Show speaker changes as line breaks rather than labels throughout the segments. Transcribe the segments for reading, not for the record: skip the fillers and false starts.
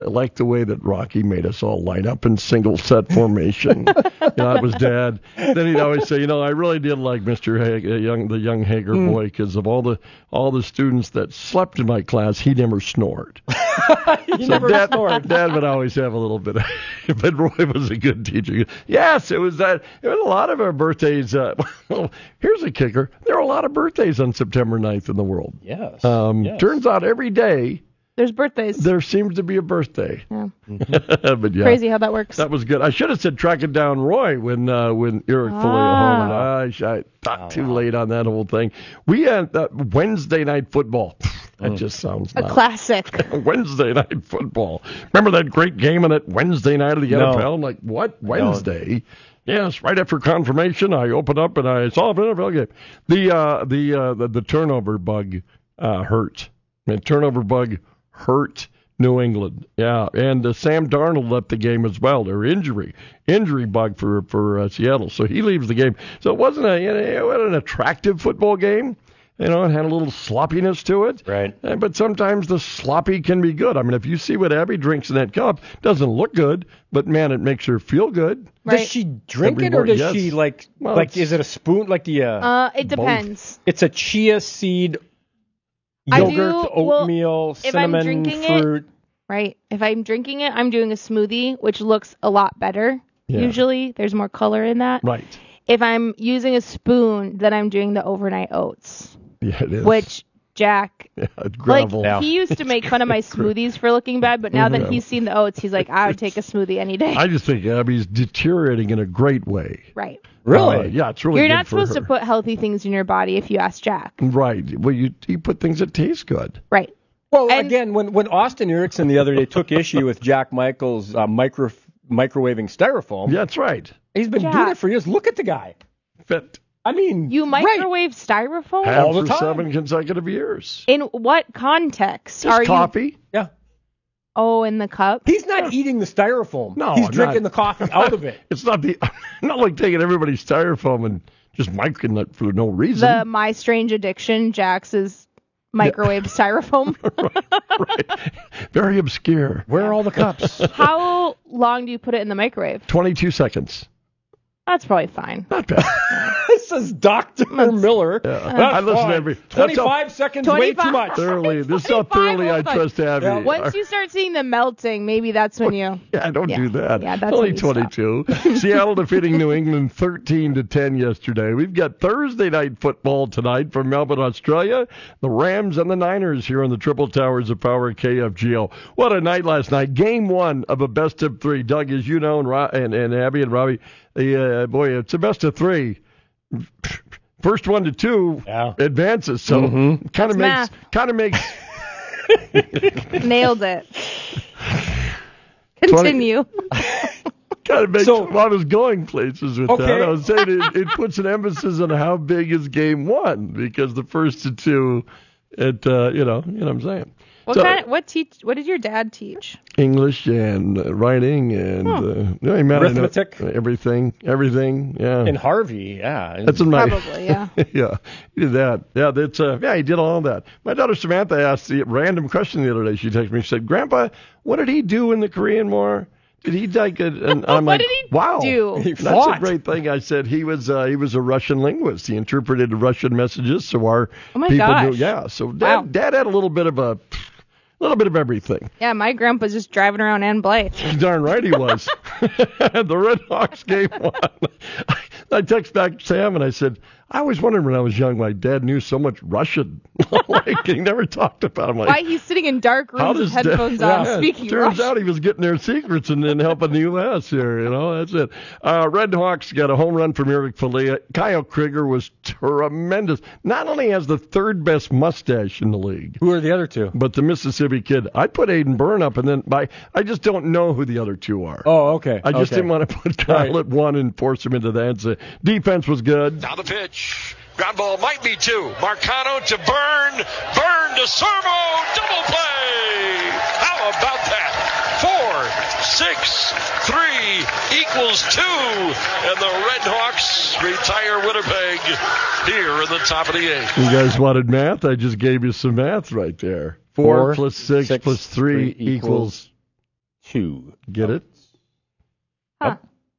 I liked the way that Rocky made us all line up in single set formation. It was Dad. Then he'd always say, I really did like Mr. the young Hager boy, because of all the students that slept in my class, he never snored.
He never snored.
Dad would always have a little bit of, but Roy was a good teacher. Yes, it was that. It was a lot of our birthdays. Here's a kicker. There are a lot of birthdays on September 9th in the world.
Yes.
Turns out every day,
there's birthdays.
There seems to be a birthday.
Yeah.
But yeah,
crazy how that works.
That was good. I should have said track it down Roy when Eric Foley homered. I thought too late on that whole thing. We had Wednesday night football. That just sounds
a classic.
Wednesday night football. Remember that great game on that Wednesday night of the NFL? I'm like, what? Wednesday? Yes, right after confirmation, I opened up and I saw an NFL game. The turnover bug hurt. The turnover bug hurt New England. Yeah, and Sam Darnold left the game as well. Their injury bug for Seattle. So he leaves the game. So it wasn't an attractive football game. It had a little sloppiness to it.
Right.
But sometimes the sloppy can be good. I mean, if you see what Abby drinks in that cup, it doesn't look good, but man, it makes her feel good.
Right.
Does she drink it, or does she is it a spoon like the?
It depends.
Both. It's a chia seed, yogurt, oatmeal, cinnamon, fruit.
Right. If I'm drinking it, I'm doing a smoothie, which looks a lot better. Yeah. Usually, there's more color in that.
Right.
If I'm using a spoon, then I'm doing the overnight oats.
Yeah, it is.
Which Jack,
gravel.
He used to make fun of my smoothies for looking bad, but now that he's seen the oats, he's like, I would take a smoothie any day.
I just think Abby's deteriorating in a great way.
Right.
Really?
Yeah, it's really
You're
good
not supposed
for
to put healthy things in your body if you ask Jack.
Right. Well, you put things that taste good.
Right.
Well, again, when Austin Erickson the other day took issue with Jack Michaels microwaving styrofoam.
Yeah, that's right.
He's been doing it for years. Look at the guy.
Fit.
I mean,
you microwave styrofoam
all the time. 7 consecutive years.
In what context?
Just coffee.
Yeah.
Oh, in the cup?
He's not eating the styrofoam. No, he's drinking the coffee out of it.
It's not not like taking everybody's styrofoam and just microing it for no reason.
The My Strange Addiction, Jack's is microwave styrofoam.
Right. Very obscure.
Where are all the cups?
How long do you put it in the microwave?
22 seconds.
That's probably fine.
Not bad.
This is Dr. Miller.
Yeah. I listen to every
25 seconds, way too much.
This is how thoroughly I trust Abby.
Yeah. Once you start seeing them melting, maybe that's when you.
Yeah, don't do that.
Yeah, that's
only 22. Seattle defeating New England 13-10 yesterday. We've got Thursday night football tonight from Melbourne, Australia. The Rams and the Niners here on the Triple Towers of Power KFGO. What a night last night. Game 1 of a best of 3. Doug, as you know, and Abby and Robbie, boy, it's a best of 3. First 1 to 2 advances, so kind of makes
nailed it. Continue.
Kind of makes a lot of going places with that. I was saying it puts an emphasis on how big is game 1, because the first to 2, you know what I'm saying.
What did your dad teach?
English and writing and
arithmetic,
everything. Yeah.
And Harvey, yeah.
That's
probably, yeah.
Yeah, he did that. Yeah, that's he did all of that. My daughter Samantha asked the random question the other day. She texted me. She said, "Grandpa, what did he do in the Korean War? Did he like it?" And I'm
what
like,
did he
"Wow,
do?
That's a great thing." I said he was a Russian linguist. He interpreted Russian messages, so our people knew. Yeah, so Dad had a little bit of everything.
Yeah, my grandpa's just driving around Ann Blythe.
Darn right he was. The Red Hawks game 1. I text back Sam and I said, I always wondered when I was young, my dad knew so much Russian. He never talked about him.
Why he's sitting in dark rooms with headphones on speaking
Turns
Russian.
out he was getting their secrets and then helping the U.S. here. That's it. Red Hawks got a home run from Eric Foley. Kyle Krieger was tremendous. Not only has the third best mustache in the league.
Who are the other two?
But the Mississippi kid. I put Aiden Byrne up, and then I just don't know who the other two are.
Oh, okay.
I just didn't want to put Kyle at 1 and force him into that. So defense was good.
Now the pitch. Ground ball might be 2. Marcano to Byrne. Byrne to Servo. Double play. How about that? 4, 6, 3 equals 2. And the Red Hawks retire Winnipeg here in the top of the 8th.
You guys wanted math? I just gave you some math right there. 4 plus 6 plus 3 equals
2.
Get it?
Huh.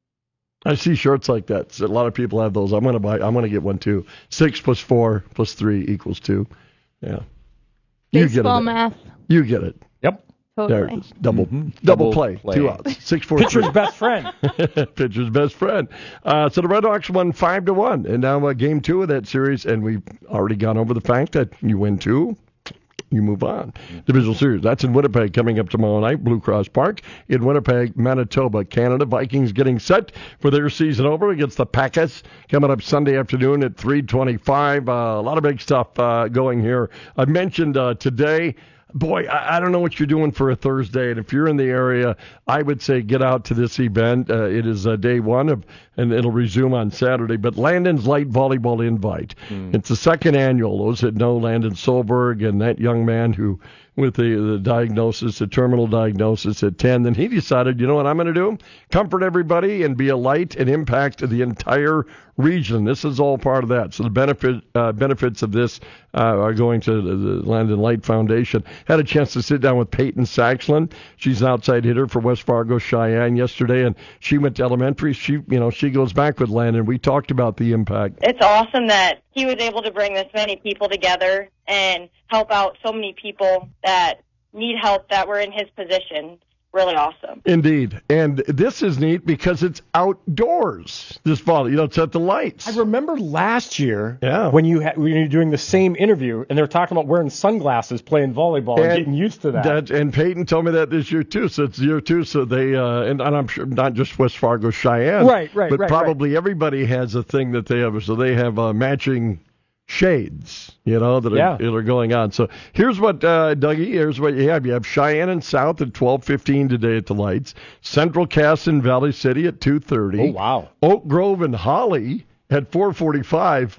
I see shorts like that. So a lot of people have those. I'm gonna get one too. 6 + 4 + 3 = 2. Yeah.
Baseball math.
You get it.
Yep.
Totally.
Double play. 2 outs. 6, 4,
Pitcher's best friend.
Pitcher's best friend. So the Red Hawks won 5-1, and now game 2 of that series, and we've already gone over the fact that you win 2. You move on. Divisional series. That's in Winnipeg coming up tomorrow night, Blue Cross Park in Winnipeg, Manitoba, Canada. Vikings getting set for their season over against the Packers coming up Sunday afternoon at 3:25. A lot of big stuff going here. I mentioned today. Boy, I don't know what you're doing for a Thursday, and if you're in the area, I would say get out to this event. It is day 1 and it'll resume on Saturday. But Landon's Light Volleyball Invite. It's the second annual. Those that know Landon Solberg and that young man who, with the diagnosis, the terminal diagnosis at 10, then he decided, you know what I'm going to do? Comfort everybody and be a light and impact the entire region. This is all part of that. So the benefits of this are going to the Landon Light Foundation. Had a chance to sit down with Peyton Saxland. She's an outside hitter for West Fargo Cheyenne yesterday, and she went to elementary. She goes back with Landon. We talked about the impact.
It's awesome that he was able to bring this many people together and help out so many people that need help that were in his position. Really awesome.
Indeed. And this is neat because it's outdoors this fall. It's at the lights.
I remember last year
when
you were doing the same interview, and they were talking about wearing sunglasses playing volleyball and getting used to that.
And Peyton told me that this year, too. So it's year 2. So they, and I'm sure not just West Fargo Cheyenne.
Right.
But probably everybody has a thing that they have. So they have matching shades, that are going on. So here's what, Dougie, here's what you have. You have Cheyenne and South at 12:15 today at the lights. Central Cass and Valley City at 2:30.
Oh, wow.
Oak Grove and Holly at 4:45.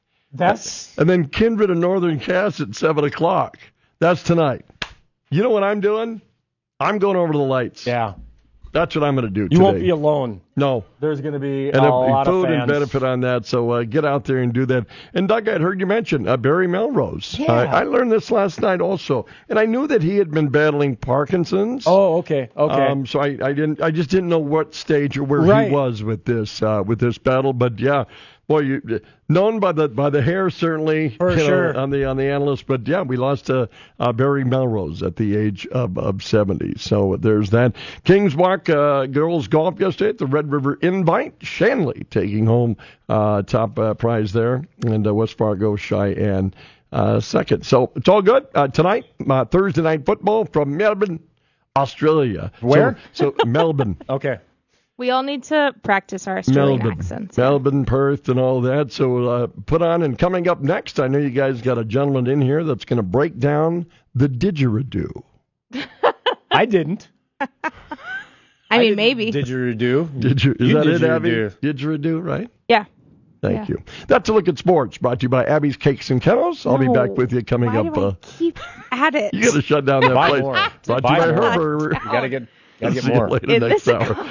And then Kindred and Northern Cass at 7 o'clock. That's tonight. You know what I'm doing? I'm going over to the lights.
Yeah.
That's what I'm going to do today.
You won't be alone.
No.
There's going to be a lot of
food
fans.
And benefit on that, so get out there and do that. And, Doug, I'd heard you mention Barry Melrose.
Yeah.
I learned this last night also, and I knew that he had been battling Parkinson's.
Oh, okay.
So I just didn't know what stage or where he was with this battle, but yeah. Boy, known by the hair certainly,
for sure,
on the analyst. But yeah, we lost Barry Melrose at the age of 70. So there's that. Kings Walk girls golf yesterday at the Red River Invite. Shanley taking home top prize there, and West Fargo Cheyenne second. So it's all good tonight. Thursday night football from Melbourne, Australia.
Where?
So Melbourne.
Okay.
We all need to practice our Australian accents.
Melbourne, Perth, and all that. So put on, and coming up next, I know you guys got a gentleman in here that's going to break down the didgeridoo.
I didn't.
I mean, maybe.
Didgeridoo.
Is that it, Abby? Didgeridoo, right?
Yeah.
Thank you. That's a look at sports, brought to you by Abby's Cakes and Kennels. I'll be back with you coming up.
Do I keep at it?
You got to shut down that place.
More.
Brought to you by Herbert.
You got to get
See
more.
You later next hour.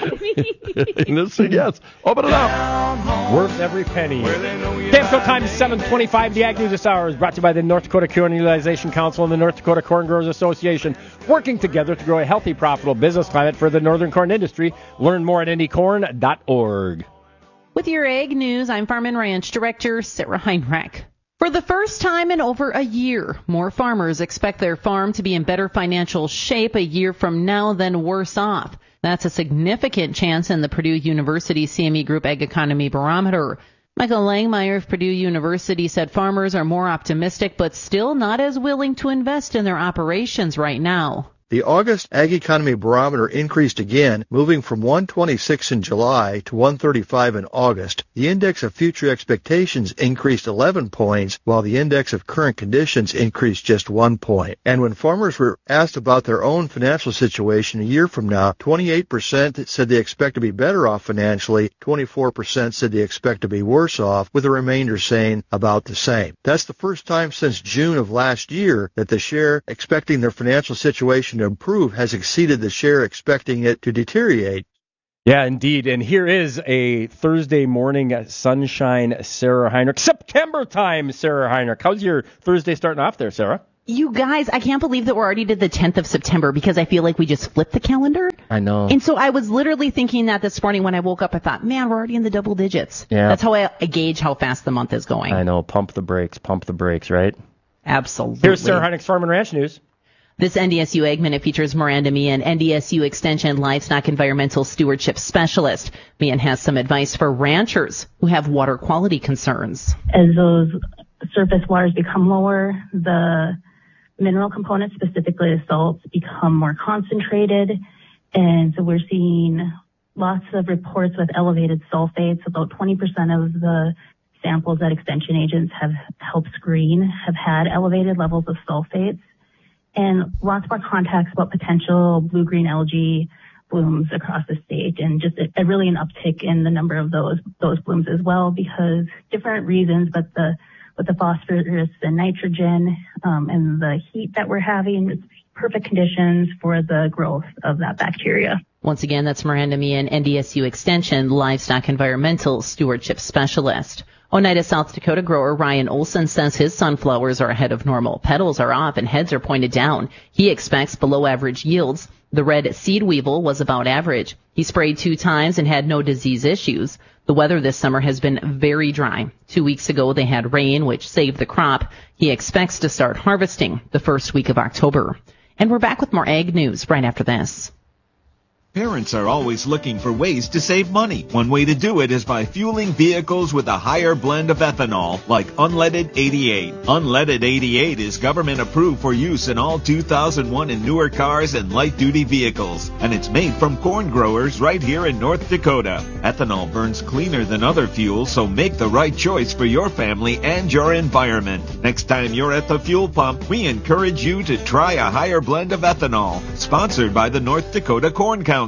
Yes. Open it up.
Worth every penny. Tamco Times 7:25. The Ag News this hour is brought to you by the North Dakota Corn Utilization Council and the North Dakota Corn Growers Association, working together to grow a healthy, profitable business climate for the northern corn industry. Learn more at indycorn.org.
With your Ag News, I'm Farm and Ranch Director Sarah Heinrich. For the first time in over a year, more farmers expect their farm to be in better financial shape a year from now than worse off. That's a significant chance in the Purdue University CME Group Ag Economy Barometer. Michael Langmeyer of Purdue University said farmers are more optimistic but still not as willing to invest in their operations right now.
The August Ag Economy Barometer increased again, moving from 126 in July to 135 in August. The index of future expectations increased 11 points, while the index of current conditions increased just 1 point. And when farmers were asked about their own financial situation a year from now, 28% said they expect to be better off financially, 24% said they expect to be worse off, with the remainder saying about the same. That's the first time since June of last year that the share expecting their financial situation to improve has exceeded the share expecting it to deteriorate.
Yeah, indeed. And here is a Thursday morning sunshine Sarah Heinrich. September time, Sarah Heinrich. How's your Thursday starting off there, Sarah?
You guys, I can't believe that we're already to the 10th of September because I feel like we just flipped the calendar.
I know.
And so I was literally thinking that this morning when I woke up. I thought, man, we're already in the double digits.
Yeah.
That's how I gauge how fast the month is going.
I know. Pump the brakes, right?
Absolutely.
Here's Sarah Heinrich's Farm and Ranch News.
This NDSU Ag Minute features Miranda Meehan, NDSU Extension Livestock Environmental Stewardship Specialist. Meehan has some advice for ranchers who have water quality concerns.
As those surface waters become lower, the mineral components, specifically the salts, become more concentrated. And so we're seeing lots of reports with elevated sulfates. About 20% of the samples that extension agents have helped screen have had elevated levels of sulfates. And lots more contacts about potential blue-green algae blooms across the state, and just really an uptick in the number of those blooms as well, because different reasons, but with the phosphorus and nitrogen and the heat that we're having, it's perfect conditions for the growth of that bacteria.
Once again, that's Miranda Meehan, NDSU Extension Livestock Environmental Stewardship Specialist. Oneida, South Dakota grower Ryan Olson says his sunflowers are ahead of normal. Petals are off and heads are pointed down. He expects below average yields. The red seed weevil was about average. He sprayed 2 times and had no disease issues. The weather this summer has been very dry. 2 weeks ago they had rain, which saved the crop. He expects to start harvesting the first week of October. And we're back with more ag news right after this.
Parents are always looking for ways to save money. One way to do it is by fueling vehicles with a higher blend of ethanol, like Unleaded 88. Unleaded 88 is government approved for use in all 2001 and newer cars and light-duty vehicles, and it's made from corn growers right here in North Dakota. Ethanol burns cleaner than other fuels, so make the right choice for your family and your environment. Next time you're at the fuel pump, we encourage you to try a higher blend of ethanol. Sponsored by the North Dakota Corn Council.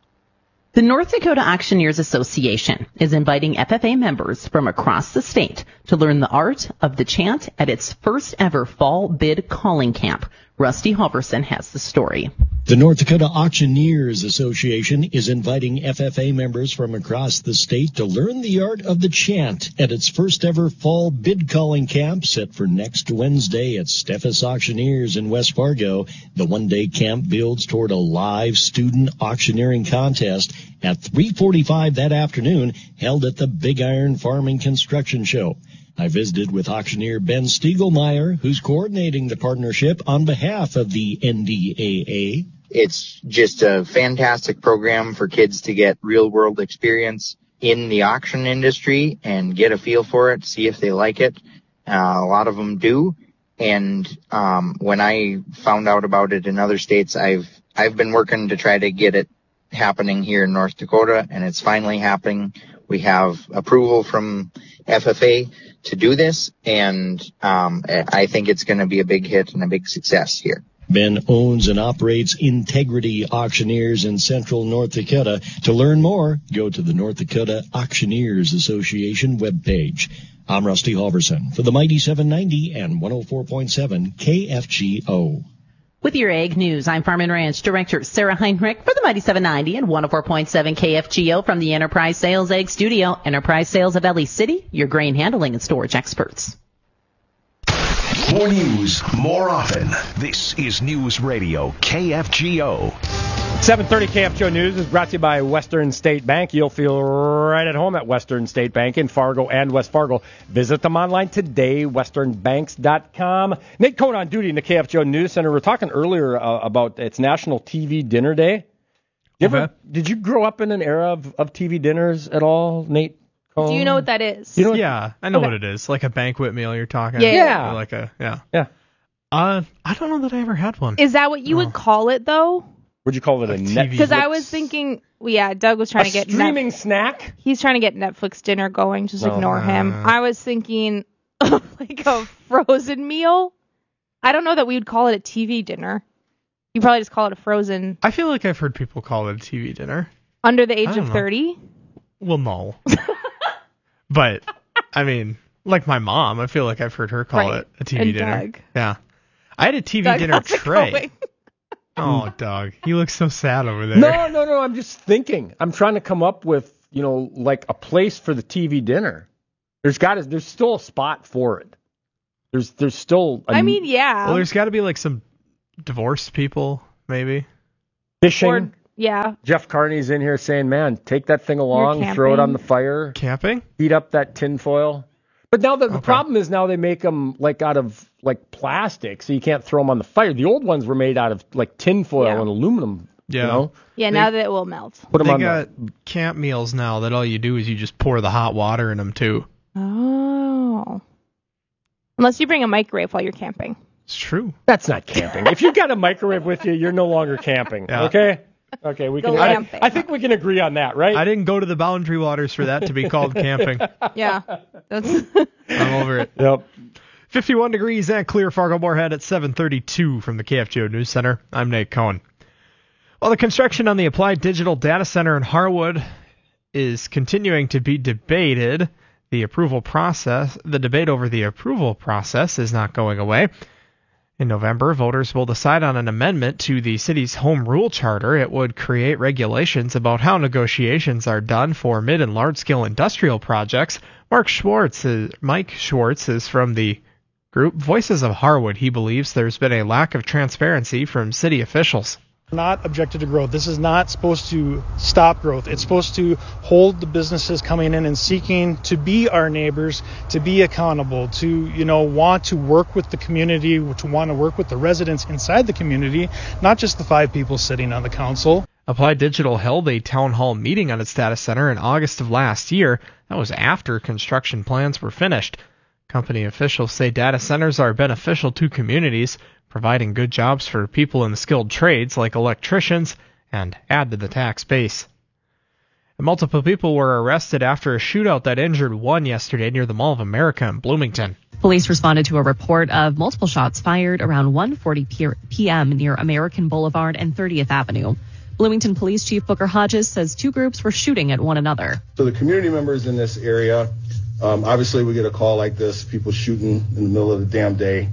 The North Dakota Auctioneers Association is inviting FFA members from across the state to learn the art of the chant at its first ever fall bid calling camp. Rusty Halverson has the story.
The North Dakota Auctioneers Association is inviting FFA members from across the state to learn the art of the chant at its first ever fall bid calling camp set for next Wednesday at Steffes Auctioneers in West Fargo. The one-day camp builds toward a live student auctioneering contest at 3:45 that afternoon, held at the Big Iron Farm and Construction Show. I visited with auctioneer Ben Stiegelmeyer, who's coordinating the partnership on behalf of the NDAA.
It's just a fantastic program for kids to get real-world experience in the auction industry and get a feel for it, see if they like it. A lot of them do. And when I found out about it in other states, I've been working to try to get it happening here in North Dakota, and it's finally happening. We have approval from FFA to do this, and I think it's going to be a big hit and a big success here.
Ben owns and operates Integrity Auctioneers in Central North Dakota. To learn more, go to the North Dakota Auctioneers Association webpage. I'm Rusty Halverson for the Mighty 790 and 104.7 KFGO.
With your ag news, I'm Farm and Ranch Director Sarah Heinrich for the Mighty 790 and 104.7 KFGO from the Enterprise Sales Ag Studio. Enterprise Sales of Ely City, your grain handling and storage experts.
More news, more often. This is News Radio KFGO.
7:30 KFGO News is brought to you by Western State Bank. You'll feel right at home at Western State Bank in Fargo and West Fargo. Visit them online today, westernbanks.com. Nate Cohn on duty in the KFGO News Center. We were talking earlier about it's National TV Dinner Day. Did you grow up in an era of TV dinners at all, Nate Cohn?
Do you know what that is?
You know
I know what it is. Like a banquet meal you're talking.
Yeah.
Or like
Yeah.
I don't know that I ever had one.
Is that what you would call it, though?
Would you call it a Netflix?
Because I was thinking, Doug was trying to get
streaming snack.
He's trying to get Netflix dinner going. Just ignore him. I was thinking like a frozen meal. I don't know that we would call it a TV dinner. You probably just call it a frozen.
I feel like I've heard people call it a TV dinner.
Under the age of 30?
Well, no. But, I mean, like my mom, I feel like I've heard her call it a TV dinner.
Doug.
Yeah. I had a TV dinner tray. Oh, Doug, you look so sad over there.
No, I'm just thinking. I'm trying to come up with, like a place for the TV dinner. There's still a spot for it. There's still
yeah.
Well, there's got to be like some divorced people, maybe.
Fishing.
Yeah.
Jeff Carney's in here saying, man, take that thing along, throw it on the fire.
Camping?
Heat up that tin foil. But now the problem is now they make them like out of like plastic, so you can't throw them on the fire. The old ones were made out of like tin foil and aluminum.
Yeah.
You know?
Yeah, now that it will melt.
They got camp meals now that all you do is you just pour the hot water in them too.
Oh. Unless you bring a microwave while you're camping.
It's true.
That's not camping. If you've got a microwave with you, you're no longer camping. Yeah. Okay? Okay, we can. I think we can agree on that, right?
I didn't go to the boundary waters for that to be called camping.
Yeah. That's
I'm over it.
Yep.
51 degrees and clear Fargo-Moorhead at 7:32 from the KFGO News Center. I'm Nate Cohen. Well, the construction on the Applied Digital Data Center in Harwood is continuing to be debated. The debate over the approval process is not going away. In November, voters will decide on an amendment to the city's home rule charter. It would create regulations about how negotiations are done for mid and large-scale industrial projects. Mike Schwartz is from the group Voices of Harwood. He believes there's been a lack of transparency from city officials.
Not objected to growth. This is not supposed to stop growth. It's supposed to hold the businesses coming in and seeking to be our neighbors, to be accountable, to, want to work with the community, to want to work with the residents inside the community, not just the 5 people sitting on the council.
Applied Digital held a town hall meeting on its data center in August of last year. That was after construction plans were finished. Company officials say data centers are beneficial to communities, providing good jobs for people in the skilled trades like electricians, and add to the tax base. And multiple people were arrested after a shootout that injured one yesterday near the Mall of America in Bloomington.
Police responded to a report of multiple shots fired around 1:40 p.m. near American Boulevard and 30th Avenue. Bloomington Police Chief Booker Hodges says 2 groups were shooting at one another.
So the community members in this area, obviously we get a call like this, people shooting in the middle of the damn day.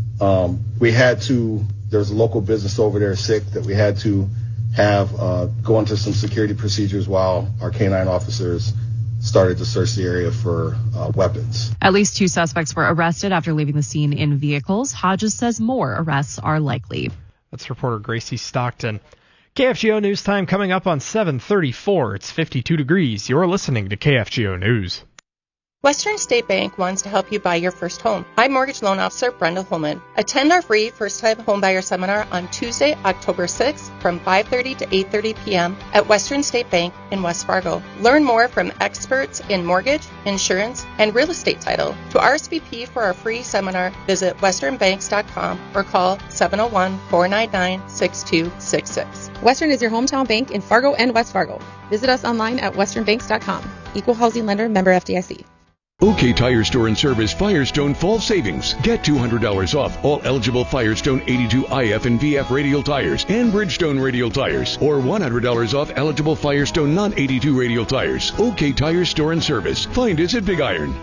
There's a local business over there sick that we had to have go into some security procedures while our K-9 officers started to search the area for weapons.
At least 2 suspects were arrested after leaving the scene in vehicles. Hodges says more arrests are likely.
That's reporter Gracie Stockton. KFGO News Time coming up on 7:34. It's 52 degrees. You're listening to KFGO News.
Western State Bank wants to help you buy your first home. I'm Mortgage Loan Officer Brenda Holman. Attend our free first-time homebuyer seminar on Tuesday, October 6th from 5:30 to 8:30 p.m. at Western State Bank in West Fargo. Learn more from experts in mortgage, insurance, and real estate title. To RSVP for our free seminar, visit westernbanks.com or call 701-499-6266.
Western is your hometown bank in Fargo and West Fargo. Visit us online at westernbanks.com. Equal housing lender, member FDIC.
OK Tire Store and Service Firestone Fall Savings. Get $200 off all eligible Firestone 82 IF and VF radial tires and Bridgestone radial tires, or $100 off eligible Firestone non-82 radial tires. OK Tire Store and Service. Find us at Big Iron.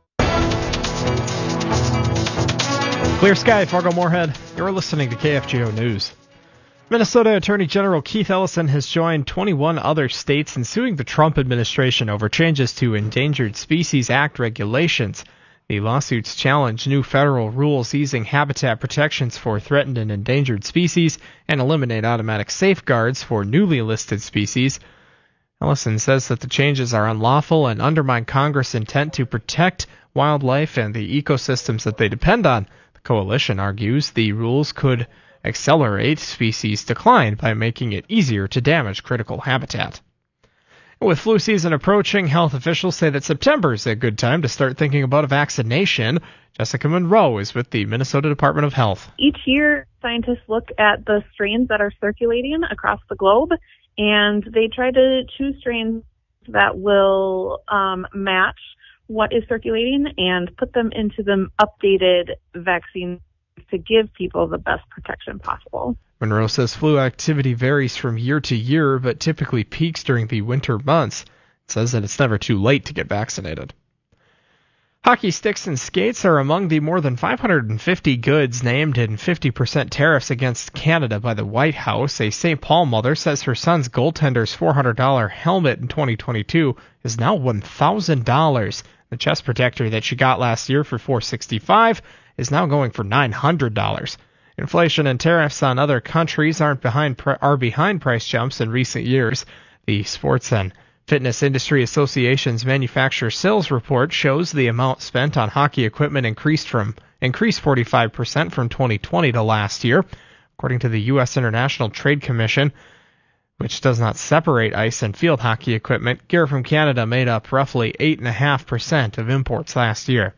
Clear sky, Fargo-Moorhead. You're listening to KFGO News. Minnesota Attorney General Keith Ellison has joined 21 other states in suing the Trump administration over changes to Endangered Species Act regulations. The lawsuits challenge new federal rules easing habitat protections for threatened and endangered species and eliminate automatic safeguards for newly listed species. Ellison says that the changes are unlawful and undermine Congress' intent to protect wildlife and the ecosystems that they depend on. The coalition argues the rules could accelerate species decline by making it easier to damage critical habitat. With flu season approaching, health officials say that September is a good time to start thinking about a vaccination. Jessica Monroe is with the Minnesota Department of Health.
Each year, scientists look at the strains that are circulating across the globe, and they try to choose strains that will match what is circulating and put them into the updated vaccine to give people the best protection possible.
Monroe says flu activity varies from year to year, but typically peaks during the winter months. It says that it's never too late to get vaccinated. Hockey sticks and skates are among the more than 550 goods named in 50% tariffs against Canada by the White House. A St. Paul mother says her son's goaltender's $400 helmet in 2022 is now $1,000. The chest protector that she got last year for $465 is now going for $900. Inflation and tariffs on other countries are behind price jumps in recent years. The Sports and Fitness Industry Association's manufacturer sales report shows the amount spent on hockey equipment increased 45% from 2020 to last year. According to the U.S. International Trade Commission, which does not separate ice and field hockey equipment, gear from Canada made up roughly 8.5% of imports last year.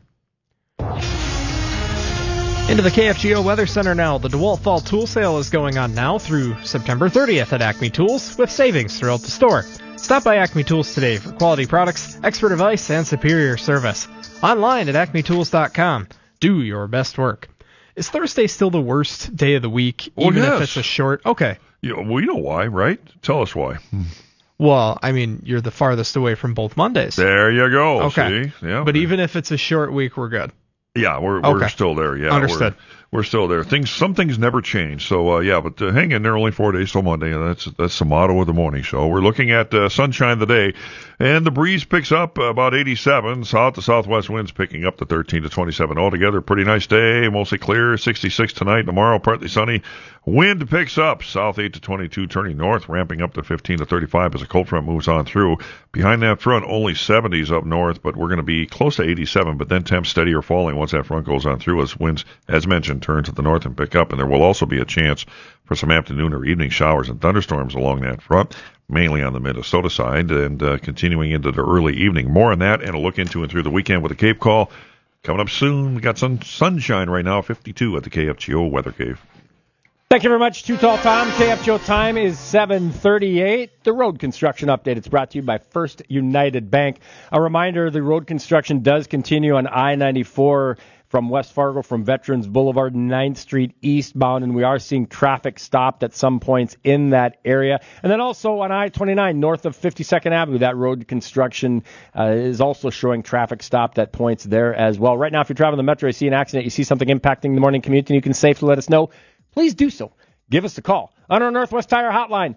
Into the KFGO Weather Center now. The DeWalt Fall Tool Sale is going on now through September 30th at Acme Tools with savings throughout the store. Stop by Acme Tools today for quality products, expert advice, and superior service. Online at acmetools.com. Do your best work. Is Thursday still the worst day of the week, even if it's a short? Okay.
Yeah, well, you know why, right? Tell us why.
Well, I mean, you're the farthest away from both Mondays.
There you go.
Okay.
See? Yeah.
But even if it's a short week, we're good.
Yeah, we're still there. Yeah,
understood.
We're still there. Some things never change. So but hang in there. Only 4 days till Monday, and that's the motto of the morning show. We're looking at sunshine today, and the breeze picks up about 87. South to southwest winds picking up to 13 to 27 altogether. Pretty nice day. Mostly clear. 66 tonight. Tomorrow partly sunny. Wind picks up south 8 to 22, turning north, ramping up to 15 to 35 as a cold front moves on through. Behind that front, only 70s up north, but we're going to be close to 87. But then temps steady or falling once that front goes on through as winds, as mentioned, turn to the north and pick up. And there will also be a chance for some afternoon or evening showers and thunderstorms along that front, mainly on the Minnesota side, and continuing into the early evening. More on that and a look into and through the weekend with the Cape Call coming up soon. We got some sunshine right now, 52 at the KFGO Weather Cave.
Thank you very much, Too Tall Tom. KFGO time is 7:38. The road construction update. It's brought to you by First United Bank. A reminder, the road construction does continue on I-94 from West Fargo, from Veterans Boulevard, 9th Street eastbound, and we are seeing traffic stopped at some points in that area. And then also on I-29, north of 52nd Avenue, that road construction is also showing traffic stopped at points there as well. Right now, if you're traveling the Metro, you see an accident, you see something impacting the morning commute, and you can safely let us know, please do so. Give us a call on our Northwest Tire hotline,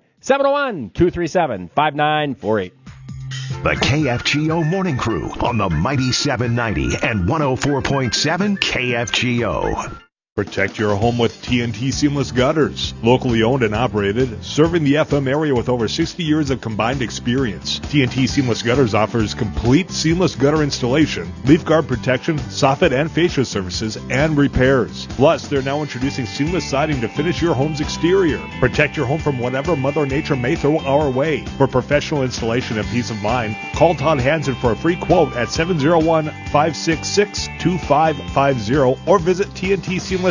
701-237-5948.
The KFGO Morning Crew on the Mighty 790 and 104.7 KFGO.
Protect your home with TNT Seamless Gutters. Locally owned and operated, serving the FM area with over 60 years of combined experience. TNT Seamless Gutters offers complete seamless gutter installation, leaf guard protection, soffit and fascia services, and repairs. Plus, they're now introducing seamless siding to finish your home's exterior. Protect your home from whatever Mother Nature may throw our way. For professional installation and peace of mind, call Todd Hansen for a free quote at 701-566-2550 or visit TNTSeamless.com.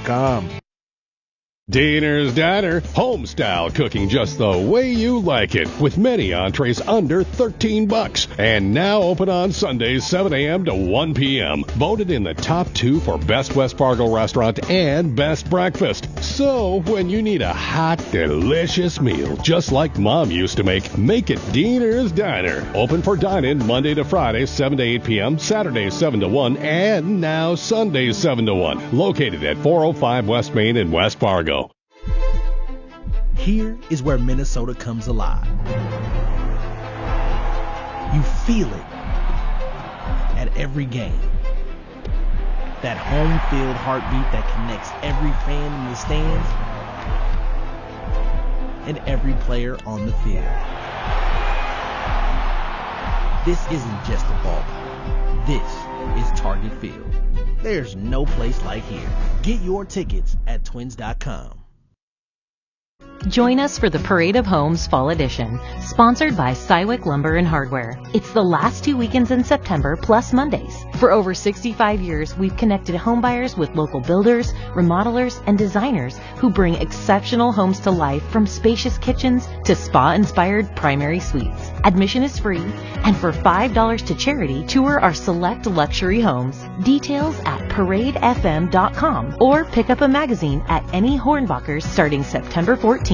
Diner's Diner, home-style cooking just the way you like it, with many entrees under $13. And now open on Sundays, 7 a.m. to 1 p.m. Voted in the top 2 for Best West Fargo Restaurant and Best Breakfast. So, when you need a hot, delicious meal, just like Mom used to make it Diner's Diner. Open for dine-in Monday to Friday, 7 to 8 p.m., Saturdays, 7 to 1, and now Sundays, 7 to 1. Located at 405 West Main in West Fargo.
Here is where Minnesota comes alive. You feel it at every game. That home field heartbeat that connects every fan in the stands and every player on the field. This isn't just a ballpark. This is Target Field. There's no place like here. Get your tickets at twins.com.
Join us for the Parade of Homes Fall Edition, sponsored by Cywick Lumber and Hardware. It's the last 2 weekends in September, plus Mondays. For over 65 years, we've connected homebuyers with local builders, remodelers, and designers who bring exceptional homes to life, from spacious kitchens to spa-inspired primary suites. Admission is free, and for $5 to charity, tour our select luxury homes. Details at paradefm.com or pick up a magazine at any Hornbachers starting September 14th.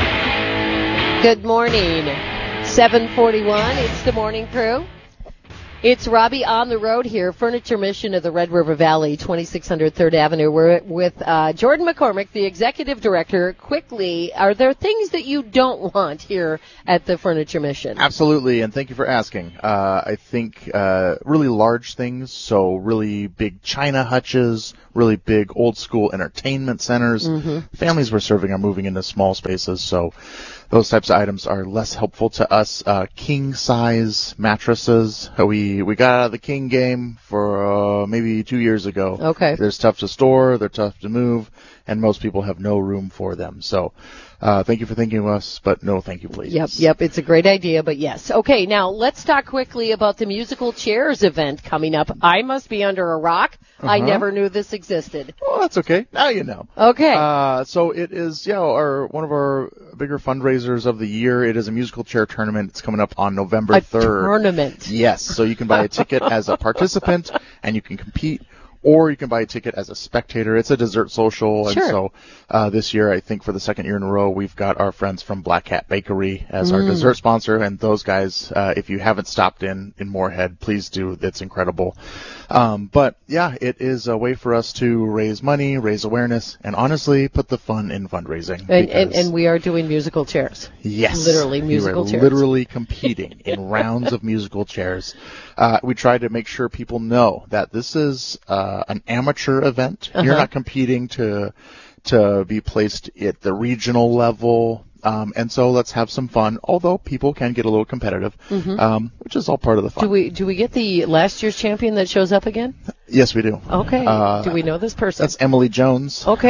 Good morning. 7:41. It's the morning crew.
It's Robbie on the road here, Furniture Mission of the Red River Valley, 2600 3rd Avenue. We're with Jordan McCormick, the executive director. Quickly, are there things that you don't want here at the Furniture Mission?
Absolutely, and thank you for asking. I think really large things, so really big china hutches, really big old school entertainment centers.
Mm-hmm.
Families we're serving are moving into small spaces, so those types of items are less helpful to us. King size mattresses. We got out of the king game for maybe 2 years ago.
Okay.
They're tough to store, they're tough to move, and most people have no room for them. So thank you for thinking of us, but no thank you, please.
Yep. It's a great idea, but yes. Okay, now let's talk quickly about the musical chairs event coming up. I must be under a rock. I never knew this existed.
Well, that's okay. Now you know.
Okay.
So it is, one of our bigger fundraisers of the year. It is a musical chair tournament. It's coming up on November 3rd.
Tournament.
Yes. So you can buy a ticket as a participant and you can compete, or you can buy a ticket as a spectator. It's a dessert social.
Sure.
And so this year, I think for the second year in a row, we've got our friends from Black Cat Bakery as our dessert sponsor. And those guys, if you haven't stopped in Moorhead, please do. It's incredible. But yeah, it is a way for us to raise money, raise awareness, and honestly put the fun in fundraising.
And we are doing musical chairs.
Yes.
Literally musical
you are
chairs.
Literally competing in rounds of musical chairs. We try to make sure people know that this is an amateur event. You're not competing to be placed at the regional level. And so let's have some fun, although people can get a little competitive, which is all part of the fun.
Do we get the last year's champion that shows up again?
Yes, we do.
Okay. Do we know this person?
That's Emily Jones.
Okay.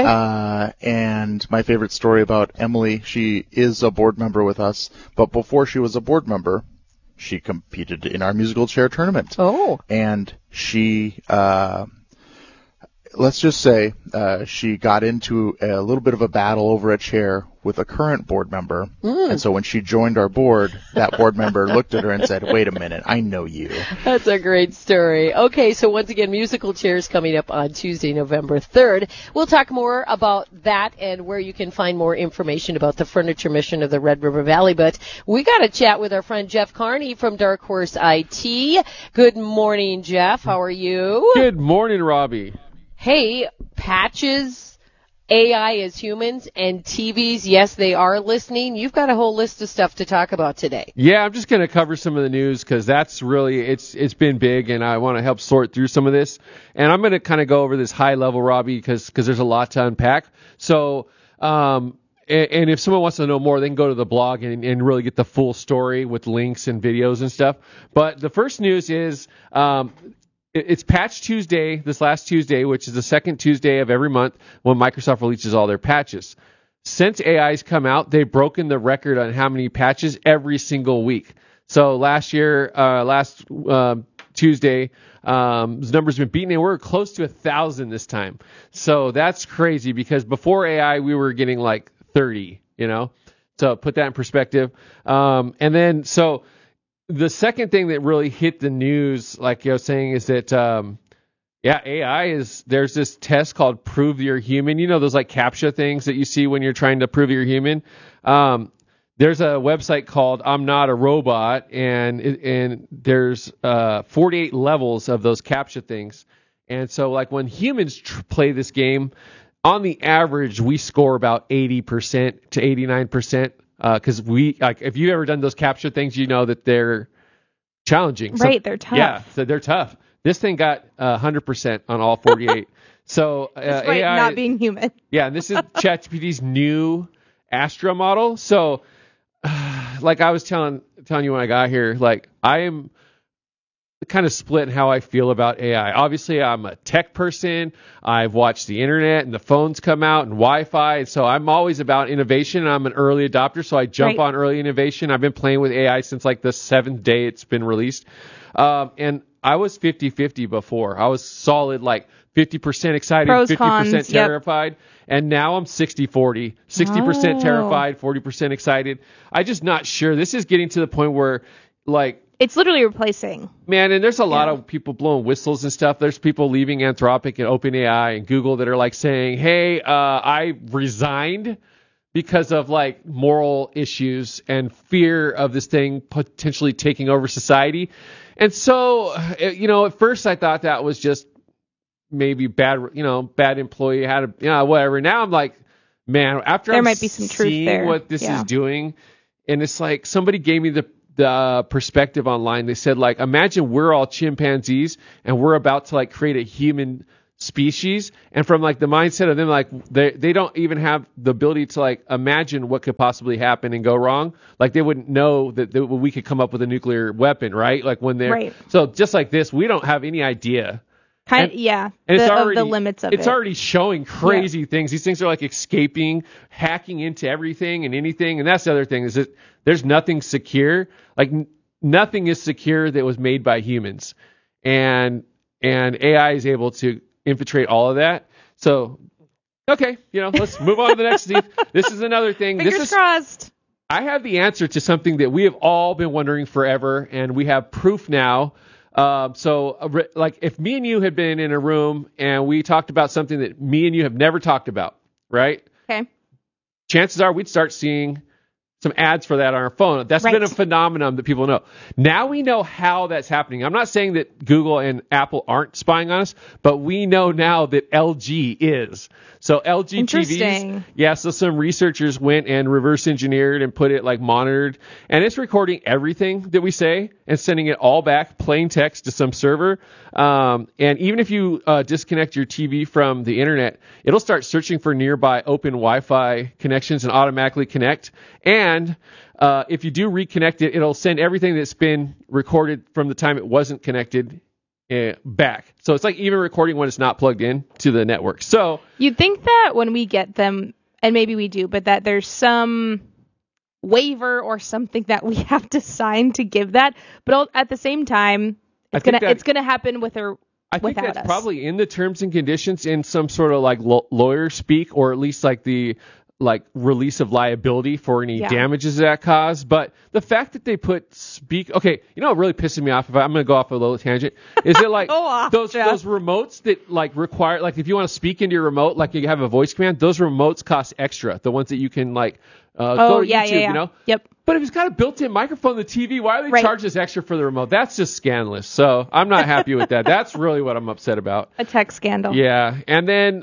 And my favorite story about Emily, she is a board member with us, but before she was a board member, she competed in our musical chair tournament.
Oh.
And she, let's just say, she got into a little bit of a battle over a chair with a current board member. And so when she joined our board, that board member looked at her and said, wait a minute, I know you.
That's a great story. Okay, so once again, musical chairs coming up on Tuesday, November 3rd. We'll talk more about that and where you can find more information about the Furniture Mission of the Red River Valley. But we got to chat with our friend Jeff Carney from Dark Horse IT. Good morning, Jeff. How are you?
Good morning, Robbie.
Hey, patches, AI as humans, and TVs, yes, they are listening. You've got a whole list of stuff to talk about today.
Yeah, I'm just going to cover some of the news because that's really, it's been big, and I want to help sort through some of this. And I'm going to kind of go over this high level, Robbie, because there's a lot to unpack. So, and if someone wants to know more, they can go to the blog and really get the full story with links and videos and stuff. But the first news is, it's Patch Tuesday, this last Tuesday, which is the second Tuesday of every month when Microsoft releases all their patches. Since AI's come out, they've broken the record on how many patches every single week. So last year, Tuesday, the number's been beaten, and we're close to 1,000 this time. So that's crazy because before AI, we were getting like 30, So put that in perspective. And then, so the second thing that really hit the news, like I was saying, is that, AI there's this test called Prove You're Human. Those like CAPTCHA things that you see when you're trying to prove you're human. There's a website called I'm Not a Robot, and there's 48 levels of those CAPTCHA things. And so like when humans play this game, on the average, we score about 80% to 89%. Because if you've ever done those CAPTCHA things, you know that they're challenging.
Right, they're tough.
Yeah, so they're tough. This thing got 100% on all 48. So
Despite
AI,
not being human.
Yeah, and this is ChatGPT's new Astra model. So, like I was telling you when I got here, like I am kind of split in how I feel about AI. Obviously, I'm a tech person. I've watched the internet and the phones come out and Wi-Fi. So I'm always about innovation. I'm an early adopter, so I jump on early innovation. I've been playing with AI since like the 7th day it's been released. And I was 50-50 before. I was solid like 50% excited,
Pros,
50%
cons,
terrified. Yep. And now I'm 60-40, 60% terrified, 40% excited. I'm just not sure. This is getting to the point where like,
it's literally replacing.
Man, and there's a lot of people blowing whistles and stuff. There's people leaving Anthropic and OpenAI and Google that are like saying, hey, I resigned because of like moral issues and fear of this thing potentially taking over society. And so, at first I thought that was just maybe bad employee had whatever. Now I'm like, man, after
there
I'm
might be some truth
seeing
there.
what this is doing, and it's like somebody gave me the perspective online. They said, like, imagine we're all chimpanzees and we're about to like create a human species, and from like the mindset of them, like they don't even have the ability to like imagine what could possibly happen and go wrong. Like they wouldn't know that we could come up with a nuclear weapon, right? Like when they're so just like this, we don't have any idea.
And
it's already,
the limits of
it's
it.
already showing crazy things. These things are like escaping, hacking into everything and anything. And that's the other thing is that there's nothing secure. Like nothing is secure that was made by humans, and AI is able to infiltrate all of that. So, okay, let's move on to the next, Steve. This is another thing.
Fingers crossed.
I have the answer to something that we have all been wondering forever, and we have proof now. Like if me and you had been in a room and we talked about something that me and you have never talked about, right?
Okay.
Chances are we'd start seeing some ads for that on our phone. That's been a phenomenon that people know. Now we know how that's happening. I'm not saying that Google and Apple aren't spying on us, but we know now that LG is. So LG TVs, so some researchers went and reverse engineered and put it like monitored, and it's recording everything that we say and sending it all back, plain text, to some server. And even if you disconnect your TV from the internet, it'll start searching for nearby open Wi-Fi connections and automatically connect. And if you do reconnect it, it'll send everything that's been recorded from the time it wasn't connected back. So it's like even recording when it's not plugged in to the network. So
you'd think that when we get them, and maybe we do, but that there's some waiver or something that we have to sign to give that. But at the same time, it's gonna happen with or
I think
without
that's
us.
probably in the terms and conditions in some sort of like lawyer speak, or at least like the release of liability for any damages that cause. But the fact that they put what really pissing me off, I'm going to go off a little tangent, is it like those remotes that like require, like if you want to speak into your remote, like you have a voice command, those remotes cost extra. The ones that you can like go to YouTube,
Yep.
But if it's got a built-in microphone on the TV, why are they charge us extra for the remote? That's just scandalous. So I'm not happy with that. That's really what I'm upset about.
A tech scandal.
Yeah. And then,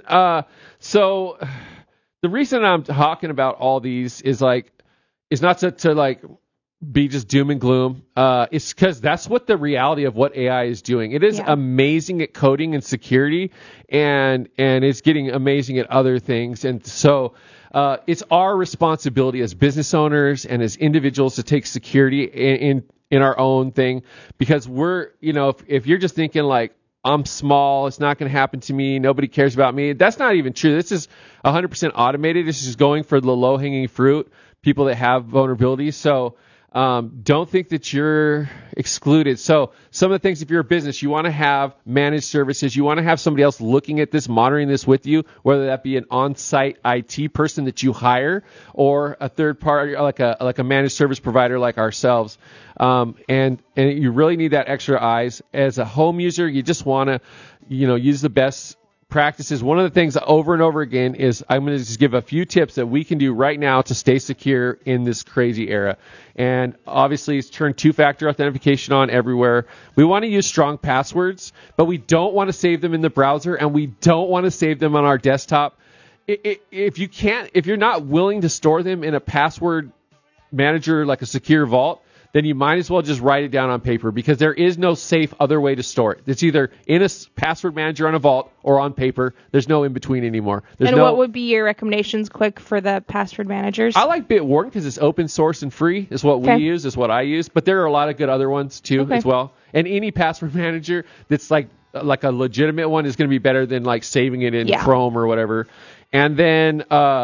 the reason I'm talking about all these is not to like be just doom and gloom. It's because that's what the reality of what AI is doing. It is amazing at coding and security, and it's getting amazing at other things. And so it's our responsibility as business owners and as individuals to take security in our own thing, because we're, if you're just thinking like, I'm small, it's not going to happen to me, nobody cares about me. That's not even true. This is 100% automated. This is going for the low-hanging fruit, people that have vulnerabilities. So don't think that you're excluded. So some of the things, if you're a business, you want to have managed services. You want to have somebody else looking at this, monitoring this with you, whether that be an on-site IT person that you hire or a third party, like a managed service provider like ourselves. And you really need that extra eyes. As a home user, you just want to, use the best practices. One of the things over and over again is I'm going to just give a few tips that we can do right now to stay secure in this crazy era. And obviously, it's turn two-factor authentication on everywhere. We want to use strong passwords, but we don't want to save them in the browser, and we don't want to save them on our desktop. If you're not willing to store them in a password manager like a secure vault, then you might as well just write it down on paper, because there is no safe other way to store it. It's either in a password manager on a vault or on paper. There's no in between anymore.
What would be your recommendations, quick, for the password managers?
I like Bitwarden because it's open source and free. Is what we use. Is what I use. But there are a lot of good other ones too as well. And any password manager that's like a legitimate one is going to be better than like saving it in Chrome or whatever. And then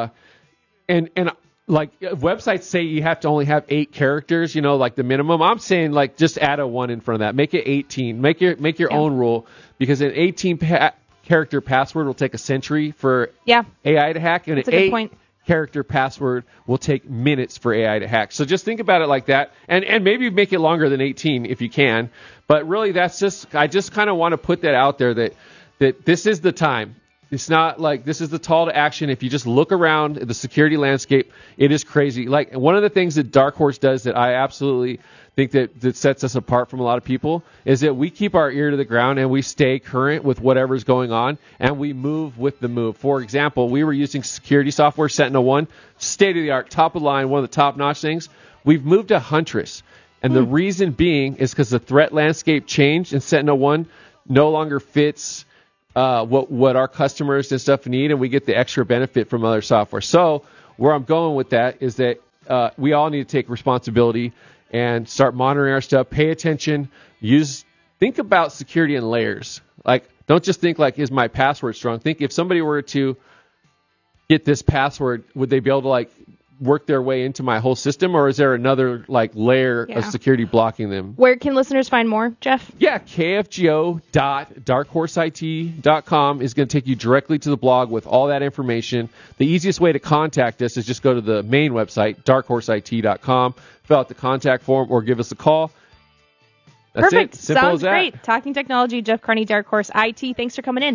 like websites say you have to only have 8 characters, like the minimum. I'm saying like just add a 1 in front of that. Make it 18. Make your own rule, because an 18 character password will take a century for AI to hack, and an 8 character password will take minutes for AI to hack. So just think about it like that, and maybe make it longer than 18 if you can. But really, I just kind of want to put that out there that this is the time. It's not like this is the call to action. If you just look around the security landscape, it is crazy. Like one of the things that Dark Horse does that I absolutely think that sets us apart from a lot of people is that we keep our ear to the ground and we stay current with whatever's going on and we move with the move. For example, we were using security software, Sentinel-1, state-of-the-art, top of the line, one of the top-notch things. We've moved to Huntress. And the reason being is because the threat landscape changed and Sentinel-1 no longer fits what our customers and stuff need, and we get the extra benefit from other software. So where I'm going with that is that we all need to take responsibility and start monitoring our stuff, pay attention, think about security in layers. Like, don't just think like, is my password strong? Think if somebody were to get this password, would they be able to like work their way into my whole system, or is there another like layer of security blocking them?
Where can listeners find more, Jeff?
Yeah, kfgo.darkhorseit.com is going to take you directly to the blog with all that information. The easiest way to contact us is just go to the main website, darkhorseit.com, fill out the contact form, or give us a call. That's
Perfect.
It. Simple
Sounds
as that.
great. Talking Technology, Jeff Carney, Dark Horse IT. Thanks for coming in.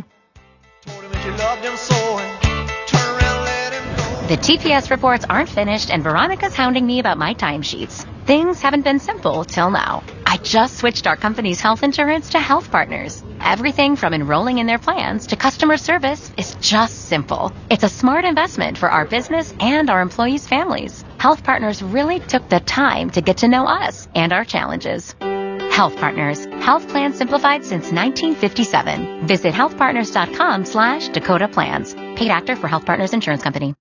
The TPS reports aren't finished, and Veronica's hounding me about my timesheets. Things haven't been simple till now. I just switched our company's health insurance to Health Partners. Everything from enrolling in their plans to customer service is just simple. It's a smart investment for our business and our employees' families. Health Partners really took the time to get to know us and our challenges. Health Partners. Health plans simplified since 1957. Visit healthpartners.com/Dakota Plans. Paid actor for Health Partners Insurance Company.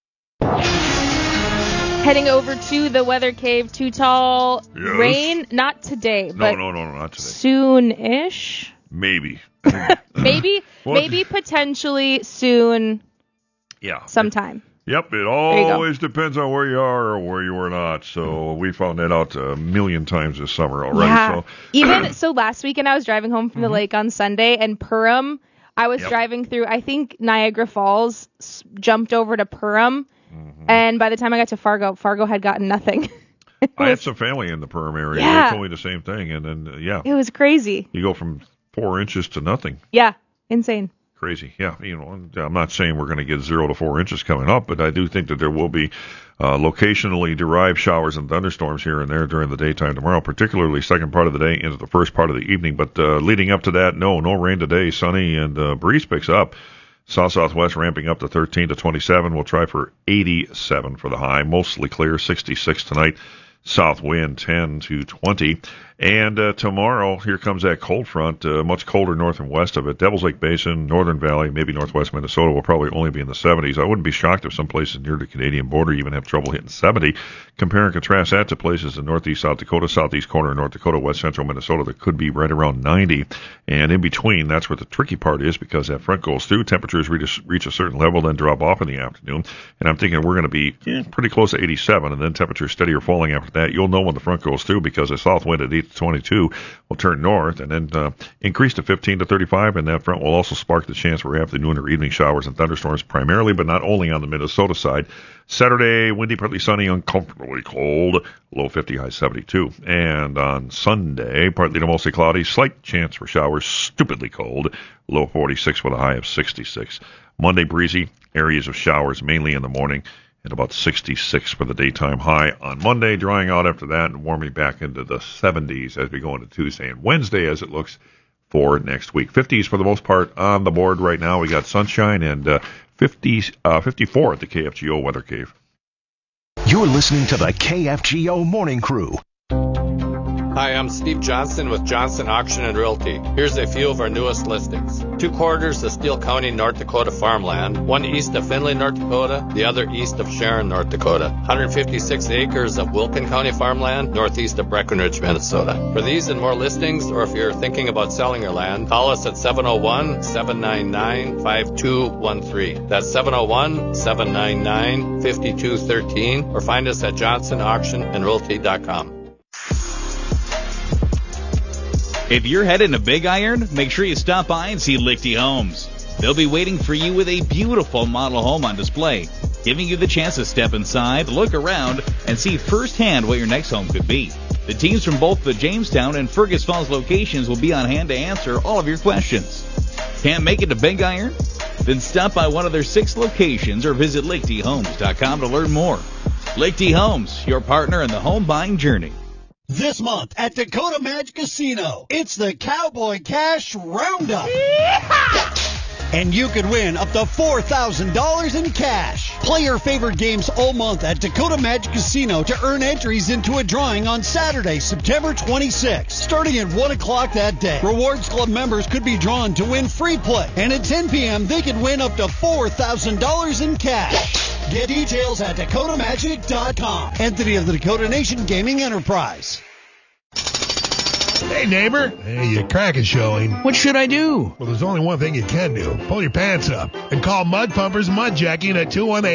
Heading over to the Weather Cave, Too Tall.
Yes.
Rain, not today, but
No, not today.
Soon-ish.
Maybe.
Maybe potentially soon.
Yeah.
Sometime.
Yep, it always depends on where you are or where you are not. So we found that out a million times this summer already.
Yeah.
So
So last weekend I was driving home from the lake on Sunday, and Perham, I was driving through, I think Niagara Falls jumped over to Perham, and by the time I got to Fargo had gotten nothing.
I had some family in the Perham area.
Yeah.
They told me the same thing, and then
It was crazy.
you go from 4 inches to nothing.
Yeah, insane.
Crazy. Yeah, I'm not saying we're going to get 0 to 4 inches coming up, but I do think that there will be locationally derived showers and thunderstorms here and there during the daytime tomorrow, particularly second part of the day into the first part of the evening. But leading up to that, no rain today, sunny, and breeze picks up. South-southwest ramping up to 13 to 27. We'll try for 87 for the high. Mostly clear, 66 tonight. South wind 10 to 20. And tomorrow, here comes that cold front, much colder north and west of it. Devil's Lake Basin, Northern Valley, maybe northwest Minnesota will probably only be in the 70s. I wouldn't be shocked if some places near the Canadian border even have trouble hitting 70. Compare and contrast that to places in northeast South Dakota, southeast corner of North Dakota, west central Minnesota that could be right around 90. And in between, that's where the tricky part is because that front goes through. Temperatures reach a certain level, then drop off in the afternoon. And I'm thinking we're going to be pretty close to 87, and then temperatures steady or falling after that. You'll know when the front goes through because the south wind at 8 to 22 will turn north and then increase to 15 to 35, and that front will also spark the chance for afternoon or evening showers and thunderstorms primarily, but not only on the Minnesota side. Saturday, windy, partly sunny, uncomfortably cold, low 50, high 72. And on Sunday, partly to mostly cloudy, slight chance for showers, stupidly cold, low 46 with a high of 66. Monday, breezy, areas of showers mainly in the morning, and about 66 for the daytime high on Monday, drying out after that and warming back into the 70s as we go into Tuesday and Wednesday as it looks for next week. 50s for the most part on the board right now. We got sunshine and 54 at the KFGO Weather Cave.
You're listening to the KFGO Morning Crew.
Hi, I'm Steve Johnson with Johnson Auction and Realty. Here's a few of our newest listings. 2 quarters of Steele County, North Dakota farmland, one east of Findlay, North Dakota, the other east of Sharon, North Dakota. 156 acres of Wilkin County farmland, northeast of Breckenridge, Minnesota. For these and more listings, or if you're thinking about selling your land, call us at 701-799-5213. That's 701-799-5213, or find us at johnsonauctionandrealty.com.
If you're heading to Big Iron, make sure you stop by and see Lichty Homes. They'll be waiting for you with a beautiful model home on display, giving you the chance to step inside, look around, and see firsthand what your next home could be. The teams from both the Jamestown and Fergus Falls locations will be on hand to answer all of your questions. Can't make it to Big Iron? Then stop by one of their 6 locations or visit LichtyHomes.com to learn more. Lichty Homes, your partner in the home buying journey.
This month at Dakota Magic Casino, it's the Cowboy Cash Roundup. And you could win up to $4,000 in cash. Play your favorite games all month at Dakota Magic Casino to earn entries into a drawing on Saturday, September 26th. Starting at 1 o'clock that day, Rewards Club members could be drawn to win free play. And at 10 p.m., they could win up to $4,000 in cash. Get details at DakotaMagic.com. Entity of the Dakota Nation Gaming Enterprise.
Hey, neighbor. Hey, your crack is showing.
What should I do?
Well, there's only one thing you can do. Pull your pants up and call Mud Pumpers Mud Jacking at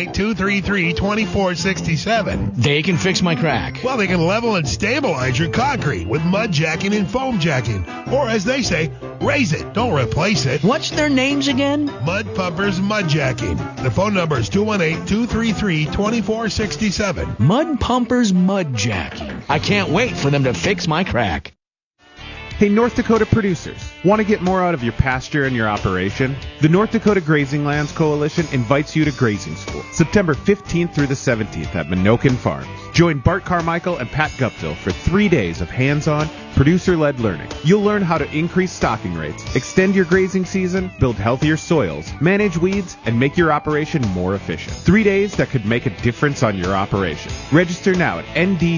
218-233-2467.
They can fix my crack.
Well, they can level and stabilize your concrete with mud jacking and foam jacking. Or, as they say, raise it. Don't replace it.
What's their names again?
Mud Pumpers Mud Jacking. The phone number is 218-233-2467.
Mud Pumpers Mud Jacking. I can't wait for them to fix my crack.
Hey, North Dakota producers, want to get more out of your pasture and your operation? The North Dakota Grazing Lands Coalition invites you to grazing school, September 15th through the 17th at Minokan Farms. Join Bart Carmichael and Pat Guptill for 3 days of hands-on, producer-led learning. You'll learn how to increase stocking rates, extend your grazing season, build healthier soils, manage weeds, and make your operation more efficient. 3 days that could make a difference on your operation. Register now at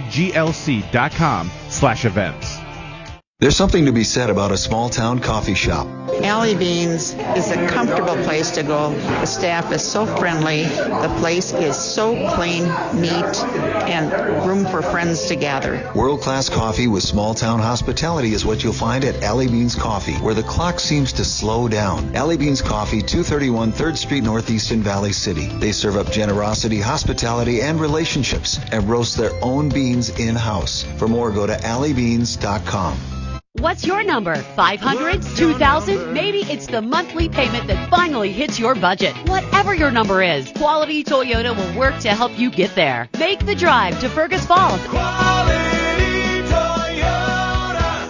ndglc.com/events.
There's something to be said about a small-town coffee shop.
Alley Beans is a comfortable place to go. The staff is so friendly. The place is so clean, neat, and room for friends to gather.
World-class coffee with small-town hospitality is what you'll find at Alley Beans Coffee, where the clock seems to slow down. Alley Beans Coffee, 231 3rd Street Northeast in Valley City. They serve up generosity, hospitality, and relationships, and roast their own beans in-house. For more, go to alleybeans.com.
What's your number? 500? 2,000? Maybe it's the monthly payment that finally hits your budget. Whatever your number is, Quality Toyota will work to help you get there. Make the drive to Fergus Falls.
Quality Toyota.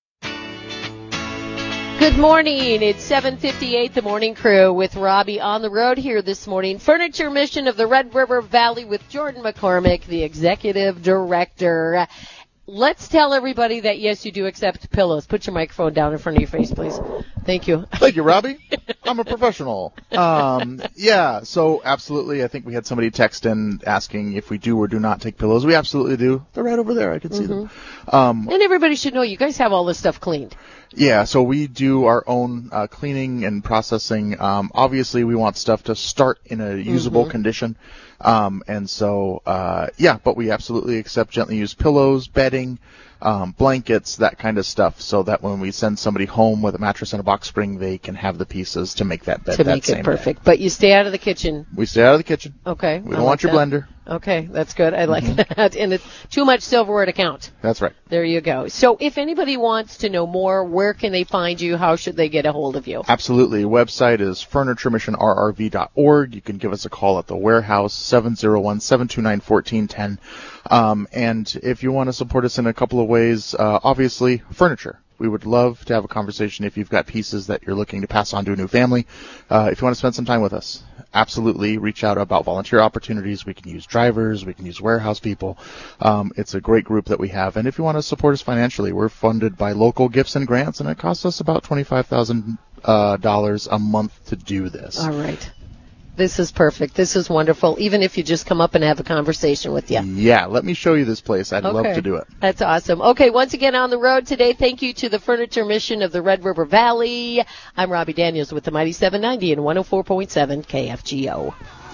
Good morning. It's 7:58, the morning crew with Robbie on the road here this morning. Furniture Mission of the Red River Valley with Jordan McCormick, the executive director. Let's tell everybody that, yes, you do accept pillows. Put your microphone down in front of your face, please. Thank you.
Thank you, Robbie. I'm a professional. Yeah, so absolutely. I think we had somebody text in asking if we do or do not take pillows. We absolutely do. They're right over there. I can see them.
And everybody should know you guys have all this stuff cleaned.
Yeah, so we do our own cleaning and processing. Obviously, we want stuff to start in a usable condition. And so, but we absolutely accept gently used pillows, bedding, blankets, that kind of stuff, so that when we send somebody home with a mattress and a box spring, they can have the pieces to make that bed
to make it perfect. But you stay out of the kitchen.
We stay out of the kitchen.
Okay.
We don't want your blender.
Okay, that's good. I like that. And it's too much silverware to count.
That's right.
There you go. So if anybody wants to know more, where can they find you? How should they get a hold of you?
Absolutely. Website is FurnitureMissionRRV.org. You can give us a call at the warehouse, 701-729-1410. And if you want to support us in a couple of ways, obviously, furniture. We would love to have a conversation if you've got pieces that you're looking to pass on to a new family. If you want to spend some time with us, absolutely reach out about volunteer opportunities. We can use drivers. We can use warehouse people. It's a great group that we have. And if you want to support us financially, we're funded by local gifts and grants, and it costs us about $25,000 a month to do this.
All right. This is perfect. This is wonderful, even if you just come up and have a conversation with you.
Yeah, let me show you this place. I'd love to do it.
That's awesome. Okay, once again on the road today, thank you to the Furniture Mission of the Red River Valley. I'm Robbie Daniels with the Mighty 790 and 104.7 KFGO.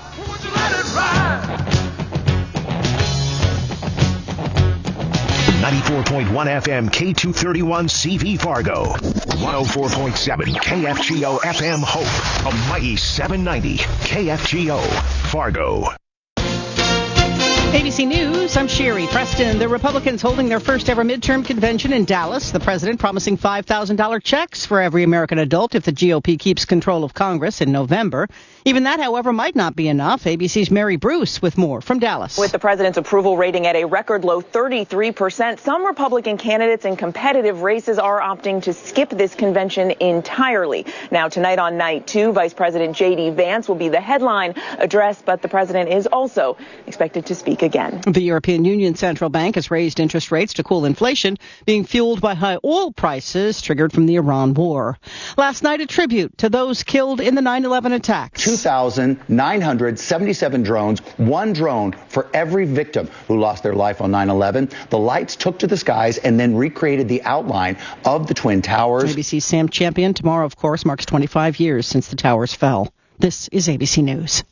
94.1 FM K231 CV Fargo. 104.7 KFGO FM Hope. A mighty 790 KFGO Fargo.
ABC News, I'm Sherry Preston. The Republicans holding their first ever midterm convention in Dallas. The president promising $5,000 checks for every American adult if the GOP keeps control of Congress in November. Even that, however, might not be enough. ABC's Mary Bruce with more from Dallas.
With the president's approval rating at a record low 33%, some Republican candidates in competitive races are opting to skip this convention entirely. Now, tonight on Night 2, Vice President J.D. Vance will be the headline address, but the president is also expected to speak again.
The European Union Central Bank has raised interest rates to cool inflation, being fueled by high oil prices triggered from the Iran war. Last night, a tribute to those killed in the 9/11 attacks.
2,977 drones, one drone for every victim who lost their life on 9/11. The lights took to the skies and then recreated the outline of the Twin Towers.
ABC's Sam Champion. Tomorrow, of course, marks 25 years since the towers fell. This is ABC News.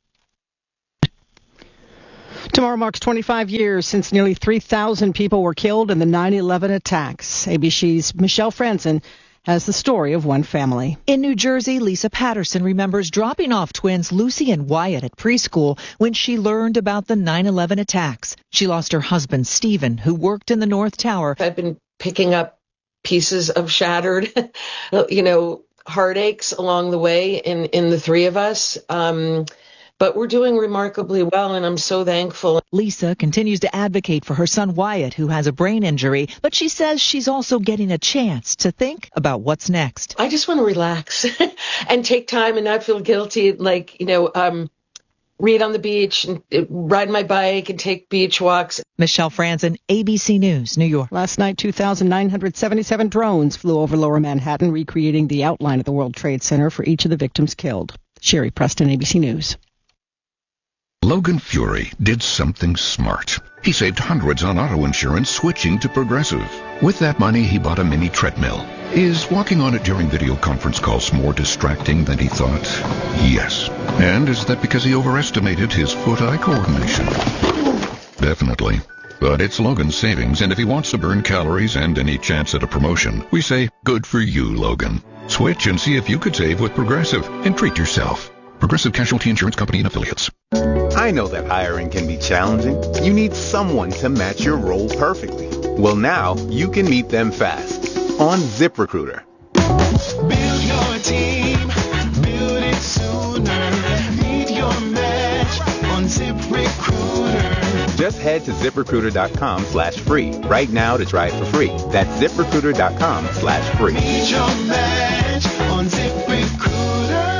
Tomorrow marks 25 years since nearly 3,000 people were killed in the 9/11 attacks. ABC's Michelle Franzen has the story of one family.
In New Jersey, Lisa Patterson remembers dropping off twins Lucy and Wyatt at preschool when she learned about the 9/11 attacks. She lost her husband, Stephen, who worked in the North Tower.
I've been picking up pieces of shattered, heartaches along the way in the three of us. But we're doing remarkably well, and I'm so thankful.
Lisa continues to advocate for her son Wyatt, who has a brain injury, but she says she's also getting a chance to think about what's next.
I just want to relax and take time and not feel guilty, read on the beach and ride my bike and take beach walks.
Michelle Franzen, ABC News, New York.
Last night, 2,977 drones flew over Lower Manhattan, recreating the outline of the World Trade Center for each of the victims killed. Sherry Preston, ABC News.
Logan Fury did something smart. He saved hundreds on auto insurance switching to Progressive. With that money, he bought a mini treadmill. Is walking on it during video conference calls more distracting than he thought? Yes. And is that because he overestimated his foot-eye coordination? Definitely. But it's Logan's savings, and if he wants to burn calories and any chance at a promotion, we say, good for you, Logan. Switch and see if you could save with Progressive and treat yourself. Progressive Casualty Insurance Company and Affiliates.
I know that hiring can be challenging. You need someone to match your role perfectly. Well, now you can meet them fast on ZipRecruiter.
Build your team, build it sooner. Meet your match on ZipRecruiter.
Just head to ZipRecruiter.com/free right now to try it for free. That's ZipRecruiter.com/free.
Meet your match on ZipRecruiter.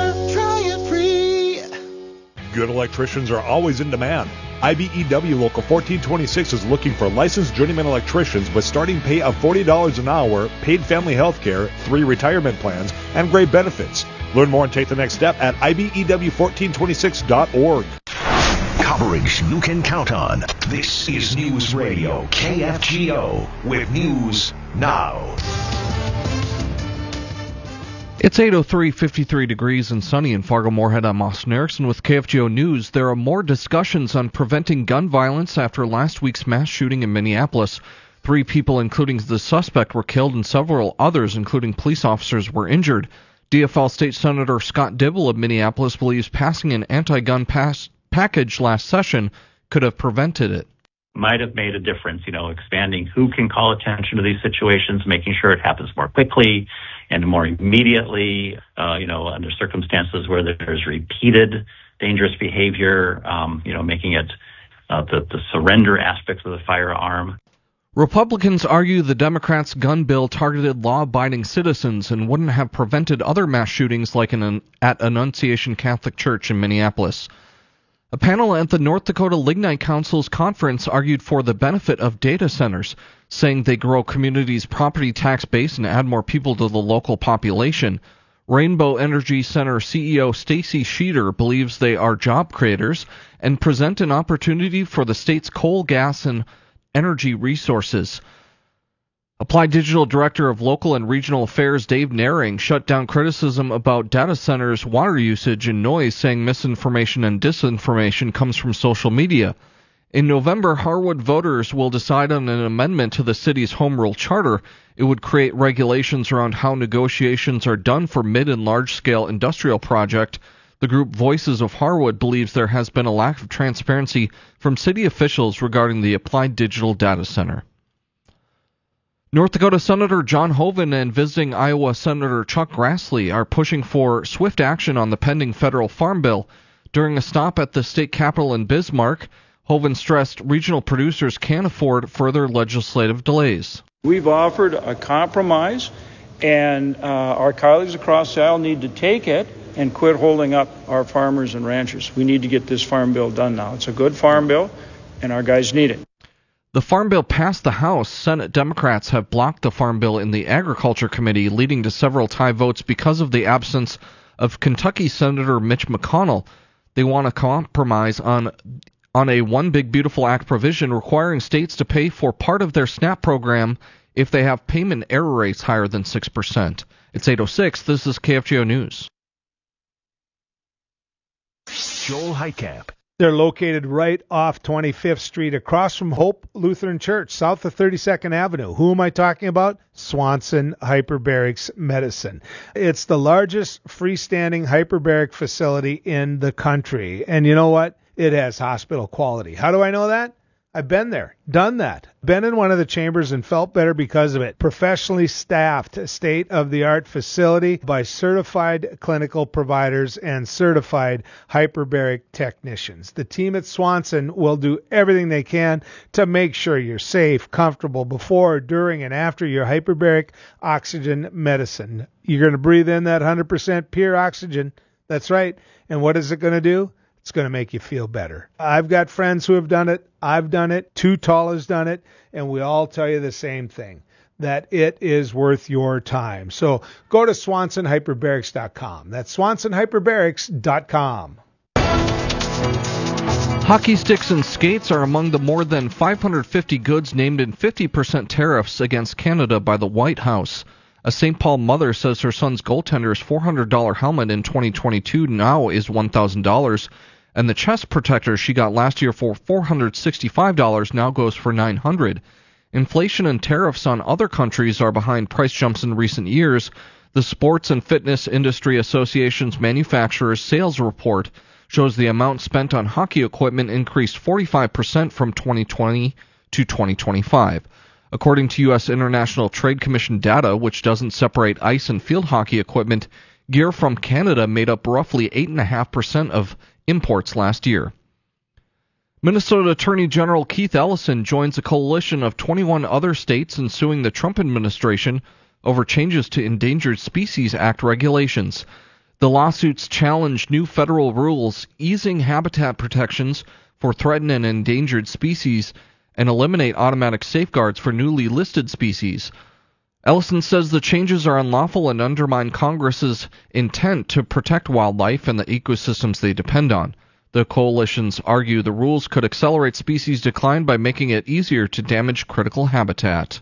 Good electricians are always in demand. IBEW Local 1426 is looking for licensed journeyman electricians with starting pay of $40 an hour, paid family health care, 3 retirement plans, and great benefits. Learn more and take the next step at IBEW1426.org.
Coverage you can count on. This is News Radio KFGO with News Now.
It's 8:03, 53 degrees and sunny in Fargo-Moorhead. I'm Austin Erickson with KFGO News. There are more discussions on preventing gun violence after last week's mass shooting in Minneapolis. 3 people, including the suspect, were killed and several others, including police officers, were injured. DFL State Senator Scott Dibble of Minneapolis believes passing an anti-gun package last session could have prevented it.
Might have made a difference, expanding who can call attention to these situations, making sure it happens more quickly and more immediately, under circumstances where there's repeated dangerous behavior, making it the surrender aspects of the firearm.
Republicans argue the Democrats' gun bill targeted law-abiding citizens and wouldn't have prevented other mass shootings like at Annunciation Catholic Church in Minneapolis. A panel at the North Dakota Lignite Council's conference argued for the benefit of data centers, saying they grow communities' property tax base and add more people to the local population. Rainbow Energy Center CEO Stacy Sheeter believes they are job creators and present an opportunity for the state's coal, gas, and energy resources. Applied Digital Director of Local and Regional Affairs Dave Naring shut down criticism about data centers' water usage and noise, saying misinformation and disinformation comes from social media. In November, Harwood voters will decide on an amendment to the city's home rule charter. It would create regulations around how negotiations are done for mid- and large-scale industrial projects, The group Voices of Harwood believes there has been a lack of transparency from city officials regarding the Applied Digital Data Center. North Dakota Senator John Hoeven and visiting Iowa Senator Chuck Grassley are pushing for swift action on the pending federal farm bill. During a stop at the state capitol in Bismarck, Hoeven stressed regional producers can't afford further legislative delays.
We've offered a compromise, and our colleagues across the aisle need to take it and quit holding up our farmers and ranchers. We need to get this farm bill done now. It's a good farm bill, and our guys need it.
The farm bill passed the House. Senate Democrats have blocked the farm bill in the Agriculture Committee, leading to several tie votes because of the absence of Kentucky Senator Mitch McConnell. They want to compromise on a One Big Beautiful Act provision requiring states to pay for part of their SNAP program if they have payment error rates higher than 6%. It's 8:06. This is KFGO News.
Joel Heitkamp.
They're located right off 25th Street across from Hope Lutheran Church, south of 32nd Avenue. Who am I talking about? Swanson Hyperbarics Medicine. It's the largest freestanding hyperbaric facility in the country. And you know what? It has hospital quality. How do I know that? I've been there, done that. Been in one of the chambers and felt better because of it. Professionally staffed, state-of-the-art facility by certified clinical providers and certified hyperbaric technicians. The team at Swanson will do everything they can to make sure you're safe, comfortable before, during, and after your hyperbaric oxygen medicine. You're going to breathe in that 100% pure oxygen. That's right. And what is it going to do? It's going to make you feel better. I've got friends who have done it. I've done it. Too Tall has done it. And we all tell you the same thing, that it is worth your time. So go to SwansonHyperbarics.com. That's SwansonHyperbarics.com.
Hockey sticks and skates are among the more than 550 goods named in 50% tariffs against Canada by the White House. A St. Paul mother says her son's goaltender's $400 helmet in 2022 now is $1,000. And the chest protector she got last year for $465 now goes for $900. Inflation and tariffs on other countries are behind price jumps in recent years. The Sports and Fitness Industry Association's manufacturer's sales report shows the amount spent on hockey equipment increased 45% from 2020 to 2025. According to U.S. International Trade Commission data, which doesn't separate ice and field hockey equipment, gear from Canada made up roughly 8.5% of imports last year. Minnesota Attorney General Keith Ellison joins a coalition of 21 other states in suing the Trump administration over changes to Endangered Species Act regulations. The lawsuits challenge new federal rules easing habitat protections for threatened and endangered species and eliminate automatic safeguards for newly listed species. Ellison says the changes are unlawful and undermine Congress's intent to protect wildlife and the ecosystems they depend on. The coalitions argue the rules could accelerate species decline by making it easier to damage critical habitat.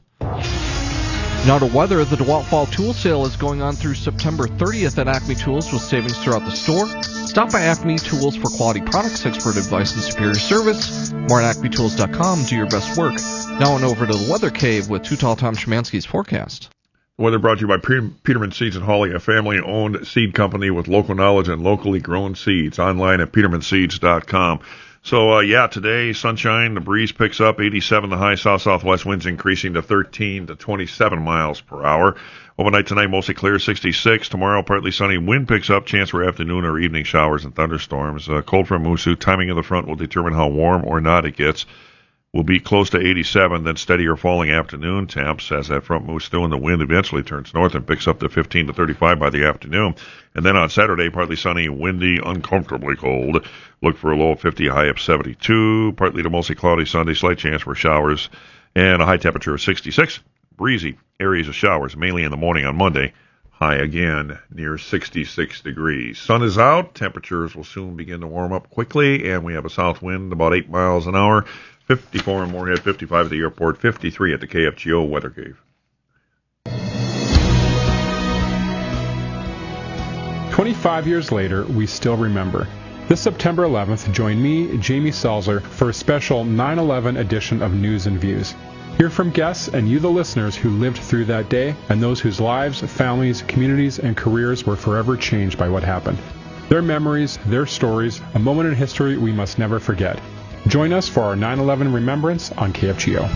Now to weather, the DeWalt Fall Tool Sale is going on through September 30th at Acme Tools with savings throughout the store. Stop by Acme Tools for quality products, expert advice, and superior service. More at acmetools.com. Do your best work. Now on over to the Weather Cave with Too Tall Tom Szymanski's forecast.
Weather brought to you by Peterman Seeds in Hawley, a family-owned seed company with local knowledge and locally grown seeds. Online at petermanseeds.com. So, today, sunshine, the breeze picks up, 87 the high, south-southwest winds increasing to 13 to 27 miles per hour. Overnight tonight, mostly clear, 66. Tomorrow, partly sunny, wind picks up, chance for afternoon or evening showers and thunderstorms. Cold front moves through, timing of the front will determine how warm or not it gets. Will be close to 87, then steadier falling afternoon temps as that front moves through and the wind eventually turns north and picks up to 15 to 35 by the afternoon. And then on Saturday, partly sunny, windy, uncomfortably cold. Look for a low of 50, high of 72. Partly to mostly cloudy Sunday, slight chance for showers, and a high temperature of 66. Breezy, areas of showers, mainly in the morning on Monday. High again near 66 degrees. Sun is out. Temperatures will soon begin to warm up quickly, and we have a south wind about 8 miles an hour. 54 in Moorhead, 55 at the airport, 53 at the KFGO Weather Cave.
25 years later, we still remember. This September 11th, join me, Jamie Salzer, for a special 9/11 edition of News and Views. Hear from guests and you, the listeners, who lived through that day and those whose lives, families, communities, and careers were forever changed by what happened. Their memories, their stories, a moment in history we must never forget. Join us for our 9/11 Remembrance on KFGO.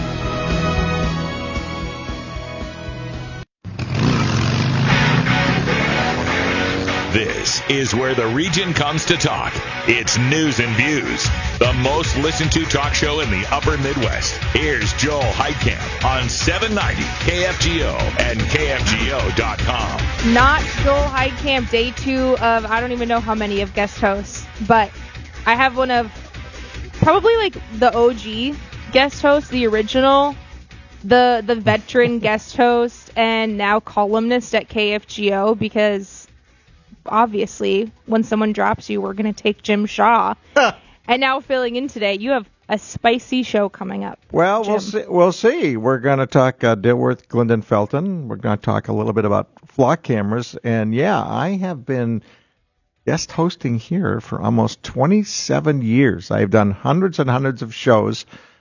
This is where the region comes to talk. It's News and Views, the most listened to talk show in the upper Midwest. Here's Joel Heitkamp on 790 KFGO and KFGO.com.
Not Joel Heitkamp, day 2 of I don't even know how many of guest hosts, but I have one of probably like the OG guest host, the original, the veteran guest host, and now columnist at KFGO, because obviously, when someone drops you, we're going to take Jim Shaw. And now filling in today, you have a spicy show coming up.
Well,
Jim.
we'll see. We're going to talk Dilworth, Glendon, Felton. We're going to talk a little bit about flock cameras. And, yeah, I have been guest hosting here for almost 27 years. I've done hundreds and hundreds of shows